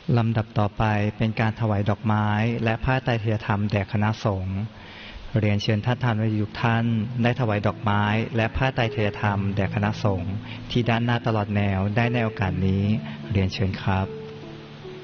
ลำดับต่อไปเป็นการถวายดอกไม้และผ้าไตรเทยธรรมแด่คณะสงฆ์เรียนเชิญท่านทานวิทยุท่านได้ถวายดอกไม้และผ้าไตรเทยธรรมแด่คณะสงฆ์ที่ด้านหน้าตลอดแนวได้ในโอกาสนี้เรียนเชิญครับ